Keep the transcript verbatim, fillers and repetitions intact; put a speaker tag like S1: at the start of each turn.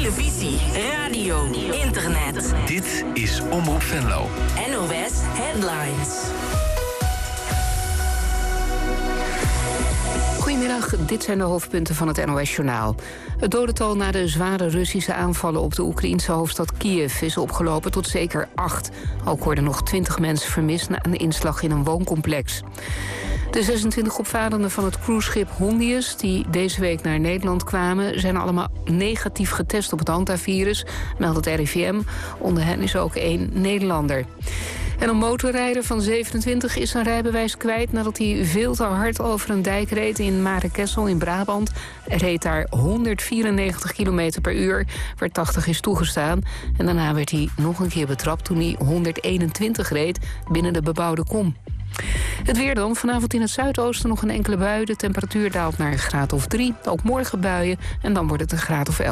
S1: televisie, radio, internet.
S2: Dit is Omroep Venlo.
S1: N O S Headlines.
S3: Goedemiddag, dit zijn de hoofdpunten van het N O S-journaal. Het dodental na de zware Russische aanvallen op de Oekraïense hoofdstad Kiev is opgelopen tot zeker acht. Ook worden nog twintig mensen vermist na een inslag in een wooncomplex. De zesentwintig opvarenden van het cruiseschip Hondius, die deze week naar Nederland kwamen, zijn allemaal negatief getest op het hantavirus, meldt het R I V M. Onder hen is ook één Nederlander. En een motorrijder van zevenentwintig is zijn rijbewijs kwijt nadat hij veel te hard over een dijk reed in Marekessel in Brabant. Hij reed daar honderdvierennegentig kilometer per uur, waar tachtig is toegestaan. En daarna werd hij nog een keer betrapt toen hij honderdeenentwintig reed binnen de bebouwde kom. Het weer dan. Vanavond in het zuidoosten nog een enkele bui. De temperatuur daalt naar een graad of drie. Ook morgen buien en dan wordt het een graad of elf.